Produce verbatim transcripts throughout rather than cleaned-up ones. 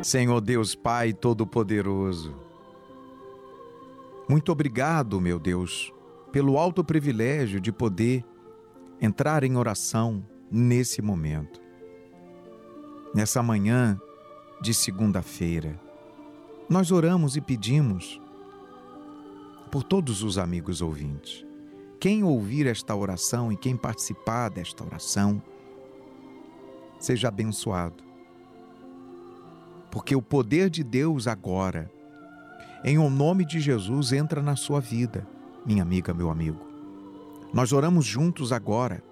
Senhor Deus Pai Todo-Poderoso, muito obrigado, meu Deus, pelo alto privilégio de poder entrar em oração nesse momento, nessa manhã de segunda-feira. Nós oramos e pedimos por todos os amigos ouvintes. Quem ouvir esta oração e quem participar desta oração, seja abençoado. Porque o poder de Deus agora, em o nome de Jesus, entra na sua vida, minha amiga, meu amigo. Nós oramos juntos agora,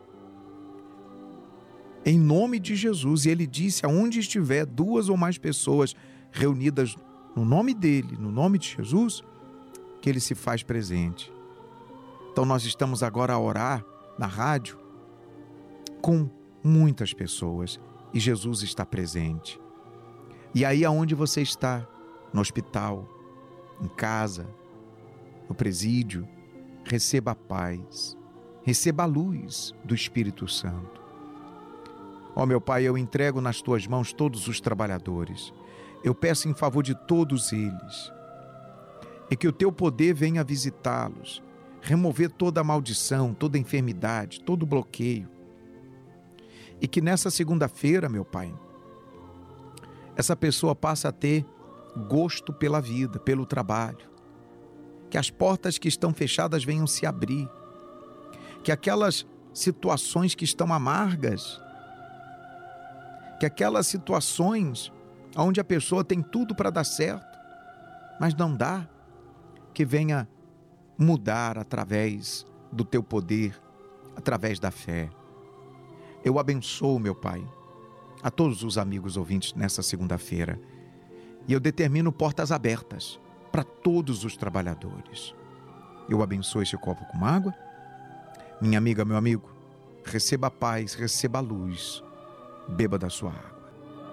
em nome de Jesus, e Ele disse, aonde estiver duas ou mais pessoas reunidas no nome dEle, no nome de Jesus, que Ele se faz presente. Então nós estamos agora a orar na rádio com muitas pessoas e Jesus está presente. E aí aonde você está, no hospital, em casa, no presídio, receba a paz, receba a luz do Espírito Santo. Ó meu Pai, eu entrego nas Tuas mãos todos os trabalhadores. Eu peço em favor de todos eles, e que o Teu poder venha visitá-los, remover toda a maldição, toda a enfermidade, todo o bloqueio. E que nessa segunda-feira, meu Pai, essa pessoa passa a ter gosto pela vida, pelo trabalho. Que as portas que estão fechadas venham se abrir. Que aquelas situações que estão amargas, que aquelas situações onde a pessoa tem tudo para dar certo, mas não dá, que venha mudar através do Teu poder, através da fé. Eu abençoo, meu Pai, a todos os amigos ouvintes nessa segunda-feira. E eu determino portas abertas para todos os trabalhadores. Eu abençoo esse copo com água. Minha amiga, meu amigo, receba a paz, receba a luz. Beba da sua água.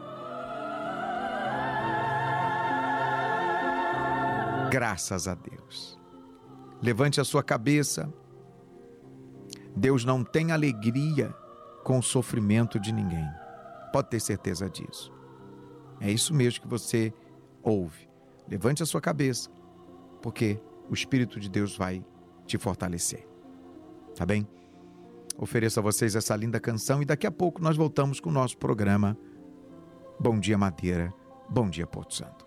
Graças a Deus. Levante a sua cabeça. Deus não tem alegria com o sofrimento de ninguém. Pode ter certeza disso. É isso mesmo que você ouve. Levante a sua cabeça, porque o Espírito de Deus vai te fortalecer. Tá bem? Ofereço a vocês essa linda canção e daqui a pouco nós voltamos com o nosso programa Bom Dia Madeira, Bom Dia Porto Santo.